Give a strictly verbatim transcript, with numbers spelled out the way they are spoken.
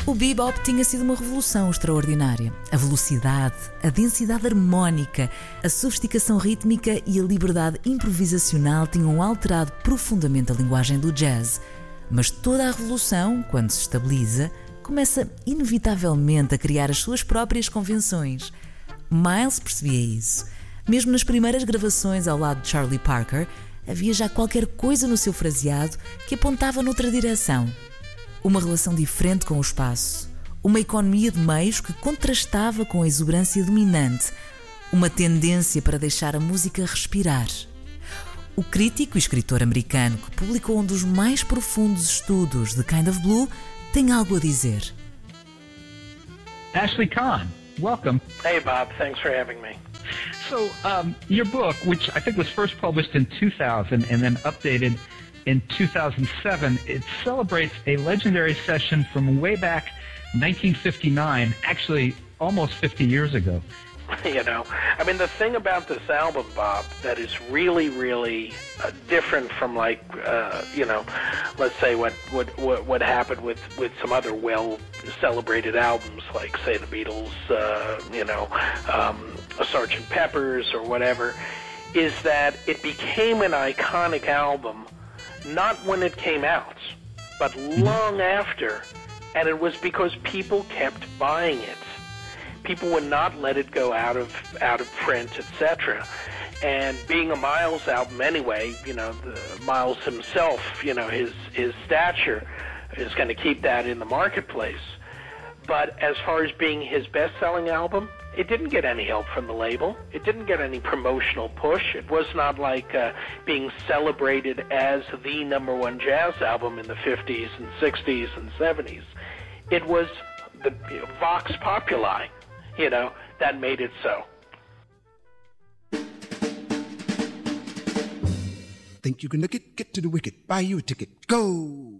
O bebop tinha sido uma revolução extraordinária. A velocidade, a densidade harmónica, a sofisticação rítmica e a liberdade improvisacional tinham alterado profundamente a linguagem do jazz. Mas toda a revolução, quando se estabiliza, começa inevitavelmente a criar as suas próprias convenções. Miles percebia isso. Mesmo nas primeiras gravações ao lado de Charlie Parker, havia já qualquer coisa no seu fraseado que apontava noutra direção. Uma relação diferente com o espaço, uma economia de meios que contrastava com a exuberância dominante, uma tendência para deixar a música respirar. O crítico e escritor americano que publicou um dos mais profundos estudos de Kind of Blue tem algo a dizer. Ashley Kahn, welcome. Hey, Bob. Thanks for having me. So, um, your book, which I think was first published in two thousand and then updated in two thousand seven, it celebrates a legendary session from way back nineteen fifty-nine, actually almost fifty years ago. You know, I mean, the thing about this album, Bob, that is really, really uh, different from, like, uh, you know, let's say what what what, what happened with, with some other well-celebrated albums, like, say, the Beatles, uh, you know, um, Sergeant Pepper's or whatever, is that it became an iconic album not when it came out, but long after, and it was because people kept buying it. People would not let it go out of out of print, et cetera. And being a Miles album anyway, you know, the, Miles himself, you know, his his stature is going to keep that in the marketplace. But as far as being his best-selling album, it didn't get any help from the label. It didn't get any promotional push. It was not like uh, being celebrated as the number one jazz album in the fifties and sixties and seventies. It was the Vox Populi, you know, that made it so. Think you can lick it? Get to the wicket. Buy you a ticket. Go!